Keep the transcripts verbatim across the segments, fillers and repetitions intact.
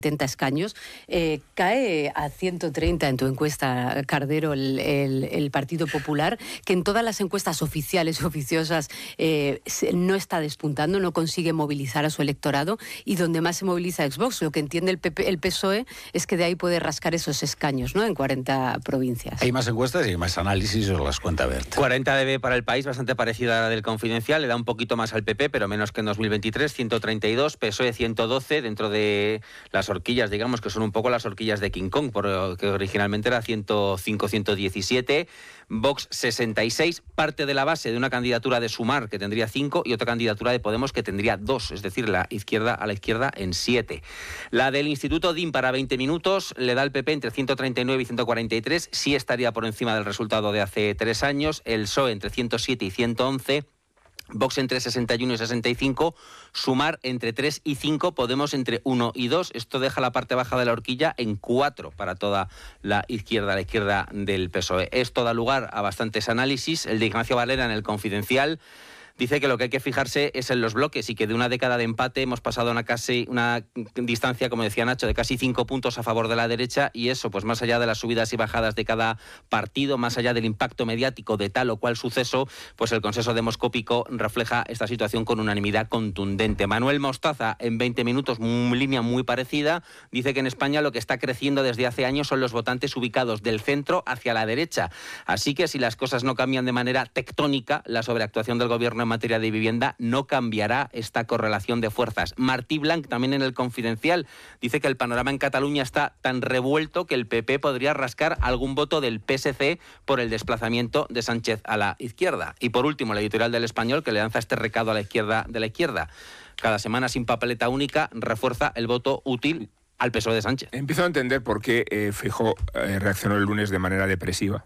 setenta escaños, eh, cae a ciento treinta en tu encuesta, Cardero, el, el, el Partido Popular, que en todas las encuestas oficiales y oficiosas eh, no está despuntando, no consigue movilizar a su electorado, y donde más se moviliza es Vox. Lo que entiende el, P P, el P S O E es que de ahí puede rascar esos escaños, ¿no?, en cuarenta provincias. Hay más encuestas y hay más análisis, os las cuenta Bert. cuarenta dB para El País, bastante parecida a la del Confidencial, le da un poquito más al P P, pero menos que en dos mil veintitrés, ciento treinta y dos, P S O E ciento doce, dentro de las horquillas, digamos que son un poco las horquillas de King Kong, porque originalmente era ciento cinco, ciento diecisiete, Vox sesenta y seis, parte de la base de una candidatura de Sumar que tendría cinco y otra candidatura de Podemos que tendría dos, es decir, la izquierda a la izquierda en siete. La del Instituto D I M para veinte minutos le da al P P entre ciento treinta y nueve y ciento cuarenta y tres, sí estaría por encima del resultado de hace tres años, el P S O E entre ciento siete y ciento once, Vox entre sesenta y uno y sesenta y cinco, Sumar entre tres y cinco, Podemos entre uno y dos. Esto deja la parte baja de la horquilla en cuatro para toda la izquierda, la izquierda del P S O E. Esto da lugar a bastantes análisis. El de Ignacio Varela en El Confidencial dice que lo que hay que fijarse es en los bloques y que de una década de empate hemos pasado a una, casi, una distancia, como decía Nacho, de casi cinco puntos a favor de la derecha, y eso, pues más allá de las subidas y bajadas de cada partido, más allá del impacto mediático de tal o cual suceso, pues el consenso demoscópico refleja esta situación con unanimidad contundente. Manuel Mostaza, en veinte minutos, una línea muy parecida, dice que en España lo que está creciendo desde hace años son los votantes ubicados del centro hacia la derecha. Así que si las cosas no cambian de manera tectónica, la sobreactuación del gobierno en materia de vivienda no cambiará esta correlación de fuerzas. Martí Blanc, también en El Confidencial, dice que el panorama en Cataluña está tan revuelto que el P P podría rascar algún voto del P S C por el desplazamiento de Sánchez a la izquierda. Y por último, la editorial del Español, que le lanza este recado a la izquierda de la izquierda. Cada semana sin papeleta única refuerza el voto útil al P S O E de Sánchez. Empiezo a entender por qué eh, Feijóo eh, reaccionó el lunes de manera depresiva.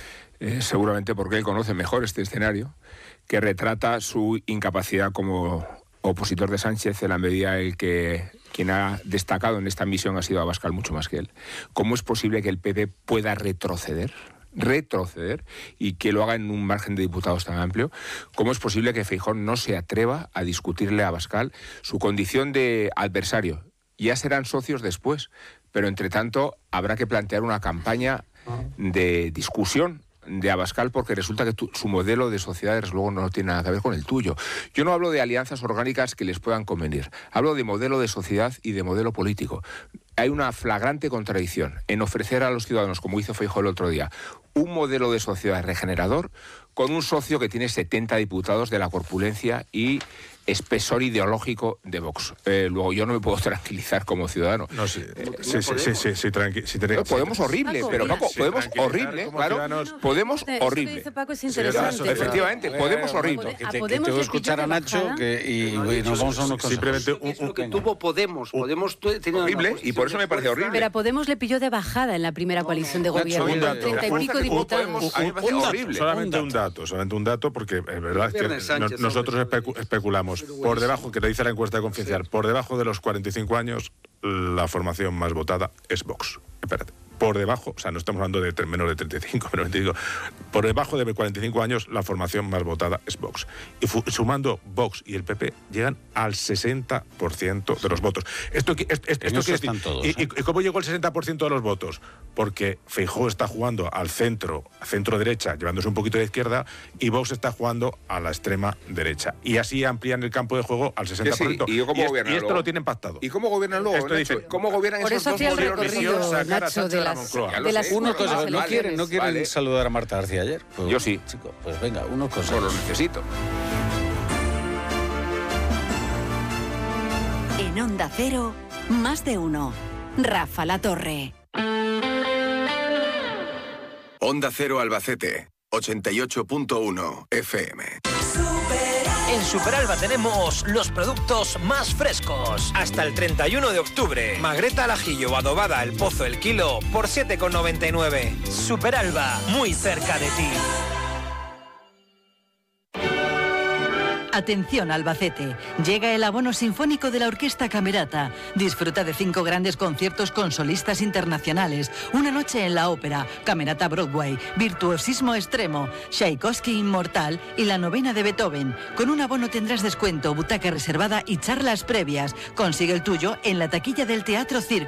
Eh, seguramente porque él conoce mejor este escenario, que retrata su incapacidad como opositor de Sánchez en la medida en que quien ha destacado en esta misión ha sido Abascal mucho más que él. ¿Cómo es posible que el P P pueda retroceder? retroceder y que lo haga en un margen de diputados tan amplio? ¿Cómo es posible que Feijóo no se atreva a discutirle a Abascal su condición de adversario? Ya serán socios después, pero entre tanto habrá que plantear una campaña de discusión de Abascal, porque resulta que tu, su modelo de sociedad, desde luego, no tiene nada que ver con el tuyo. Yo no hablo de alianzas orgánicas que les puedan convenir. Hablo de modelo de sociedad y de modelo político. Hay una flagrante contradicción en ofrecer a los ciudadanos, como hizo Feijóo el otro día, un modelo de sociedad regenerador con un socio que tiene setenta diputados de la corpulencia y espesor ideológico de Vox. Eh, luego yo no me puedo tranquilizar como ciudadano. No, sí, eh, sí, no sí, sí, sí, sí, tranqui, sí, no, podemos horrible, Paco, pero Paco, sí, podemos horrible, claro, ciudadanos. podemos Esto horrible. que dice Paco es Sí, interesante. sí, Efectivamente, Eh, podemos eh, horrible. Que ¿A te, que Podemos te voy a le escuchar pilló a de Nacho bajada? que, y, No, y nos vamos a unos consejos. simplemente un, Es lo un, que un- tuvo Podemos. Podemos tu- tiene una Horrible, y posición por eso de me parece fuerza. horrible. Pero a Podemos le pilló de bajada en la primera coalición de Nacho, gobierno, un con dato. treinta y La pico fuerza que diputados. Podemos- a mí me parece un dato, horrible. solamente Un un dato. dato, solamente un dato, porque es verdad es que Viernes Sánchez, no- nosotros hombre, especu- especulamos. Por debajo, que le dice la encuesta confidencial, por debajo de los cuarenta y cinco años, la formación más votada es Vox. Espérate. Por debajo, o sea, no estamos hablando de menos de treinta y cinco, pero te digo, por debajo de cuarenta y cinco años, la formación más votada es Vox. Y fu- sumando Vox y el P P, llegan al sesenta por ciento de los votos. Esto, qui- es- es- En esto eso quiere están decir- todos, y, ¿eh? y- ¿Y cómo llegó el sesenta por ciento de los votos? Porque Feijóo está jugando al centro, centro derecha, llevándose un poquito de izquierda, y Vox está jugando a la extrema derecha. Y así amplían el campo de juego al sesenta por ciento. Sí, ¿y cómo es- gobiernan y esto luego? lo tienen pactado. ¿Y cómo gobiernan luego, Esto Nacho? dicen- ¿Cómo gobiernan Por esos eso dos hacía el modelos de recorrido, visión? sacar a Nacho, Sánchez de de la las, Moncloa. Ya lo de las sé. Una cosa, Vale, ¿no vale, quieren, no quieren vale. saludar a Marta García ayer? Pues, Yo sí. Chico, pues venga, unos Pues consejos. lo necesito. En Onda Cero, más de uno. Rafa La Torre. Onda Cero Albacete, ochenta y ocho punto uno F M. En Superalba tenemos los productos más frescos. Hasta el treinta y uno de octubre. Magreta al ajillo o adobada al pozo el kilo por siete con noventa y nueve. Superalba, muy cerca de ti. Atención Albacete, llega el abono sinfónico de la Orquesta Camerata. Disfruta de cinco grandes conciertos con solistas internacionales, una noche en la ópera, Camerata Broadway, Virtuosismo Extremo, Tchaikovsky Inmortal y la novena de Beethoven. Con un abono tendrás descuento, butaca reservada y charlas previas. Consigue el tuyo en la taquilla del Teatro Circo.